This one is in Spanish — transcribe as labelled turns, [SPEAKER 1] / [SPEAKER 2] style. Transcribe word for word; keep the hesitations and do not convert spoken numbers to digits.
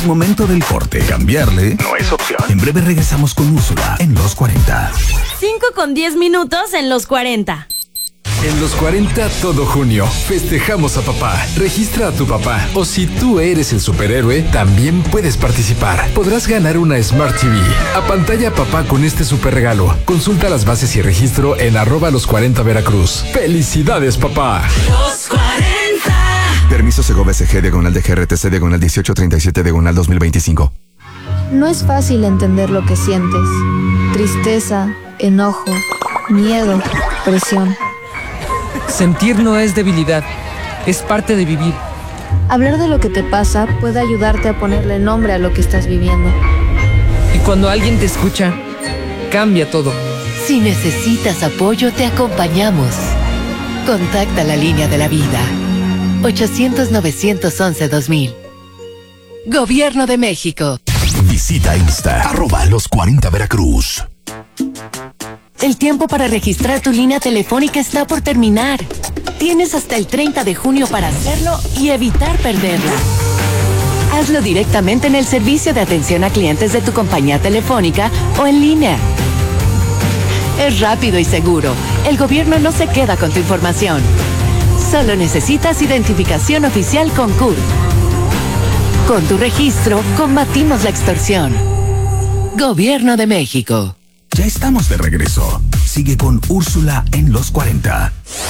[SPEAKER 1] Momento del corte. Cambiarle no es opción. En breve regresamos con Úrsula en los cuarenta.
[SPEAKER 2] cinco con diez minutos en los cuarenta.
[SPEAKER 3] En los cuarenta todo junio festejamos a papá. Registra a tu papá. O si tú eres el superhéroe, también puedes participar. Podrás ganar una Smart T V. Apantalla a papá con este super regalo. Consulta las bases y registro en arroba los cuarenta Veracruz. ¡Felicidades, papá!
[SPEAKER 4] Los cuarenta.
[SPEAKER 5] Permiso Segovia S G, diagonal de G R T C, diagonal dieciocho treinta y siete, diagonal dos mil veinticinco.
[SPEAKER 6] No es fácil entender lo que sientes. Tristeza, enojo, miedo, presión.
[SPEAKER 7] Sentir no es debilidad, es parte de vivir.
[SPEAKER 6] Hablar de lo que te pasa puede ayudarte a ponerle nombre a lo que estás viviendo.
[SPEAKER 7] Y cuando alguien te escucha, cambia todo.
[SPEAKER 8] Si necesitas apoyo, te acompañamos. Contacta la línea de la vida. ochocientos, novecientos once, dos mil. Gobierno de México.
[SPEAKER 1] Visita Insta, arroba los cuarenta Veracruz.
[SPEAKER 8] El tiempo para registrar tu línea telefónica está por terminar. Tienes hasta el treinta de junio para hacerlo y evitar perderla. Hazlo directamente en el servicio de atención a clientes de tu compañía telefónica o en línea. Es rápido y seguro. El gobierno no se queda con tu información. Solo necesitas identificación oficial con C U R. Con tu registro, combatimos la extorsión. Gobierno de México.
[SPEAKER 1] Ya estamos de regreso. Sigue con Úrsula en los cuarenta.